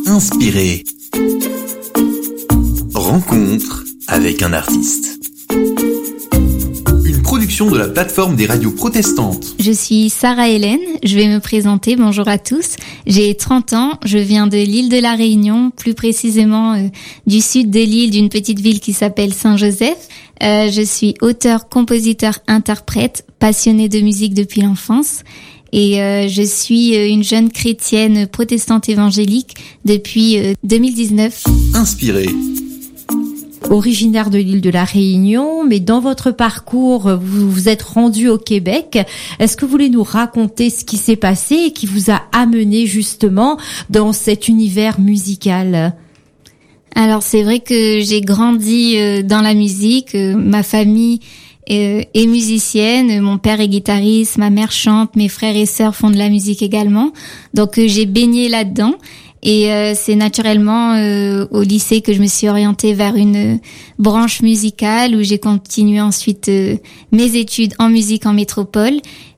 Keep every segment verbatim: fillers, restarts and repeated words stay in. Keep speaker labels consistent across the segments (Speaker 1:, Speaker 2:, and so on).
Speaker 1: Inspiré. Rencontre avec un artiste. Une production de la plateforme des radios protestantes.
Speaker 2: Je suis Sarah Hélène, je vais me présenter, bonjour à tous. J'ai trente ans, je viens de l'île de la Réunion, plus précisément euh, du sud de l'île, d'une petite ville qui s'appelle Saint-Joseph. Euh, je suis auteur, compositeur, interprète, passionnée de musique depuis l'enfance. Et euh, je suis une jeune chrétienne protestante évangélique depuis euh, deux mille dix-neuf.
Speaker 1: Inspiré.
Speaker 3: Originaire de l'île de la Réunion, mais dans votre parcours, vous vous êtes rendu au Québec. Est-ce que vous voulez nous raconter ce qui s'est passé et qui vous a amené justement dans cet univers musical ?
Speaker 2: Alors c'est vrai que j'ai grandi euh, dans la musique, euh, ma famille est, est musicienne, mon père est guitariste, ma mère chante, mes frères et sœurs font de la musique également, donc euh, j'ai baigné là-dedans. Et euh, c'est naturellement euh, au lycée que je me suis orientée vers une euh, branche musicale où j'ai continué ensuite euh, mes études en musique en métropole.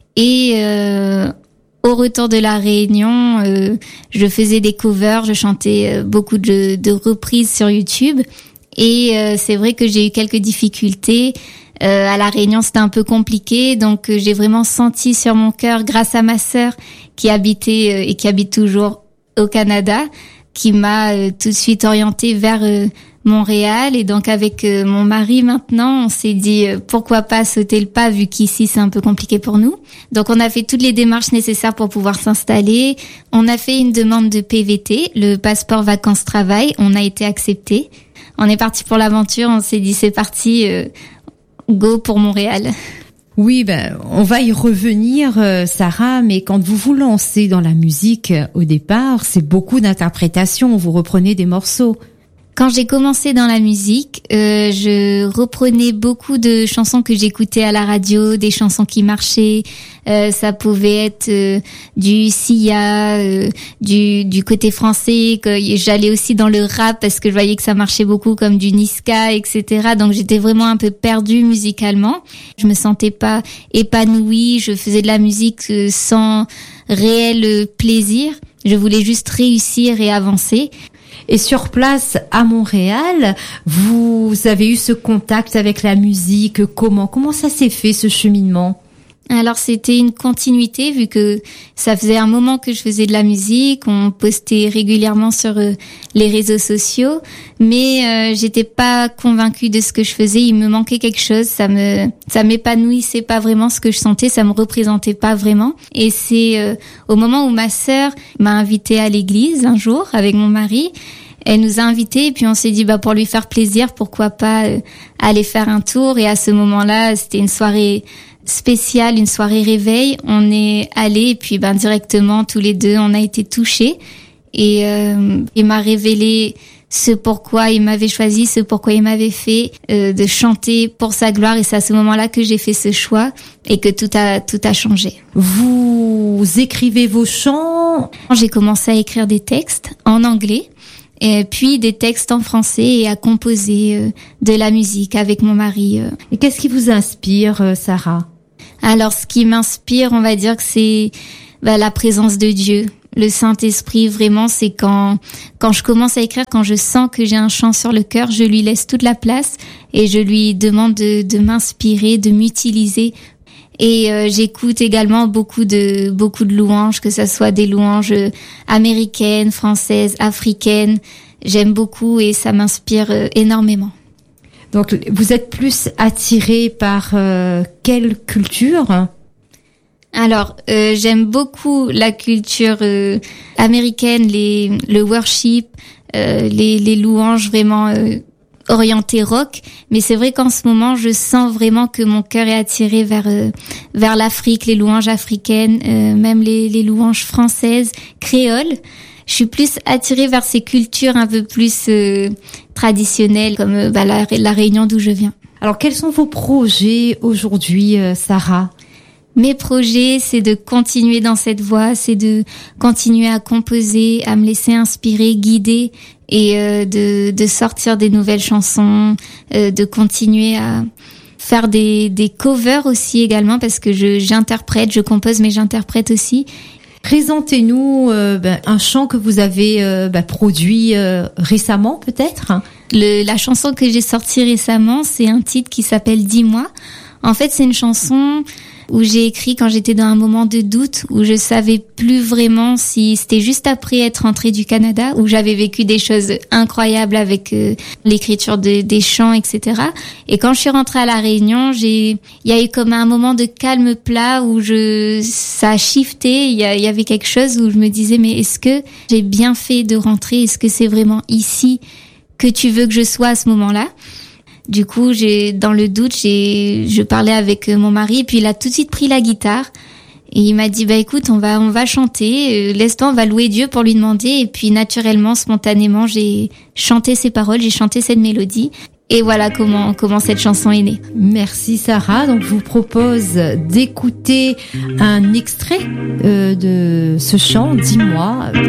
Speaker 2: Et euh, au retour de la Réunion, euh, je faisais des covers, je chantais euh, beaucoup de, de reprises sur YouTube. Et euh, c'est vrai que j'ai eu quelques difficultés. Euh, à la Réunion, c'était un peu compliqué, donc euh, j'ai vraiment senti sur mon cœur, grâce à ma sœur qui habitait euh, et qui habite toujours au Canada, qui m'a euh, tout de suite orientée vers euh, Montréal. Et donc avec euh, mon mari maintenant, on s'est dit euh, pourquoi pas sauter le pas vu qu'ici c'est un peu compliqué pour nous. Donc on a fait toutes les démarches nécessaires pour pouvoir s'installer. On a fait une demande de P V T, le passeport vacances-travail. On a été accepté. On est parti pour l'aventure. On s'est dit c'est parti, euh, go pour Montréal.
Speaker 3: Oui, ben, on va y revenir, euh, Sarah, mais quand vous vous lancez dans la musique, euh, au départ, c'est beaucoup d'interprétation, vous reprenez des morceaux.
Speaker 2: Quand j'ai commencé dans la musique, euh, je reprenais beaucoup de chansons que j'écoutais à la radio, des chansons qui marchaient. Euh, ça pouvait être euh, du Sia, euh, du du côté français. Que j'allais aussi dans le rap parce que je voyais que ça marchait beaucoup, comme du Niska, et cetera. Donc j'étais vraiment un peu perdue musicalement. Je me sentais pas épanouie. Je faisais de la musique euh, sans réel plaisir. Je voulais juste réussir et avancer.
Speaker 3: Et sur place, à Montréal, vous avez eu ce contact avec la musique. Comment, comment ça s'est fait, ce cheminement ?
Speaker 2: Alors c'était une continuité vu que ça faisait un moment que je faisais de la musique, on postait régulièrement sur euh, les réseaux sociaux, mais euh, j'étais pas convaincue de ce que je faisais, il me manquait quelque chose, ça me ça m'épanouissait pas vraiment ce que je sentais, ça me représentait pas vraiment. Et c'est euh, au moment où ma sœur m'a invitée à l'église un jour avec mon mari. Elle nous a invités et puis on s'est dit bah pour lui faire plaisir, pourquoi pas euh, aller faire un tour. Et à ce moment-là, c'était une soirée spéciale, une soirée réveil. On est allés et puis ben directement tous les deux, on a été touchés. Et euh, il m'a révélé ce pourquoi il m'avait choisi, ce pourquoi il m'avait fait euh, de chanter pour sa gloire. Et c'est à ce moment-là que j'ai fait ce choix et que tout a tout a changé.
Speaker 3: Vous écrivez vos chants ?
Speaker 2: J'ai commencé à écrire des textes en anglais. Et puis des textes en français et à composer euh, de la musique avec mon mari. Euh.
Speaker 3: Et qu'est-ce qui vous inspire, euh, Sarah ?
Speaker 2: Alors, ce qui m'inspire, on va dire que c'est bah, la présence de Dieu. Le Saint-Esprit, vraiment, c'est quand quand je commence à écrire, quand je sens que j'ai un chant sur le cœur, je lui laisse toute la place et je lui demande de, de m'inspirer, de m'utiliser. Et euh, j'écoute également beaucoup de beaucoup de louanges, que ça soit des louanges américaines, françaises, africaines. J'aime beaucoup et ça m'inspire euh, énormément.
Speaker 3: Donc, vous êtes plus attirée par euh, quelle culture ?
Speaker 2: Alors, euh, j'aime beaucoup la culture euh, américaine, les le worship, euh, les les louanges vraiment euh, orienté rock, mais c'est vrai qu'en ce moment, je sens vraiment que mon cœur est attiré vers euh, vers l'Afrique, les louanges africaines, euh, même les les louanges françaises, créoles. Je suis plus attirée vers ces cultures un peu plus euh, traditionnelles, comme euh, bah, la, la Réunion d'où je viens.
Speaker 3: Alors, quels sont vos projets aujourd'hui, euh, Sarah ?
Speaker 2: Mes projets, c'est de continuer dans cette voie, c'est de continuer à composer, à me laisser inspirer, guider et euh, de, de sortir des nouvelles chansons, euh, de continuer à faire des, des covers aussi également parce que je, j'interprète, je compose mais j'interprète aussi.
Speaker 3: Présentez-nous euh, ben, un chant que vous avez euh, ben, produit euh, récemment, peut-être.
Speaker 2: Le, la chanson que j'ai sortie récemment, c'est un titre qui s'appelle « Dis-moi ». En fait, c'est une chanson où j'ai écrit quand j'étais dans un moment de doute, où je savais plus vraiment si c'était juste après être rentrée du Canada, où j'avais vécu des choses incroyables avec euh, l'écriture de, des chants, et cetera. Et quand je suis rentrée à La Réunion, j'ai, il y a eu comme un moment de calme plat où je, ça a shifté. Il y, a, il y avait quelque chose où je me disais, mais est-ce que j'ai bien fait de rentrer? Est-ce que c'est vraiment ici que tu veux que je sois à ce moment-là? Du coup, j'ai, dans le doute, j'ai, je parlais avec mon mari et puis il a tout de suite pris la guitare et il m'a dit, bah écoute, on va, on va chanter, euh, laisse-toi, on va louer Dieu pour lui demander. Et puis naturellement, spontanément, j'ai chanté ces paroles, j'ai chanté cette mélodie. Et voilà comment, comment cette chanson est née.
Speaker 3: Merci Sarah. Donc, je vous propose d'écouter un extrait euh, de ce chant, Dis-moi,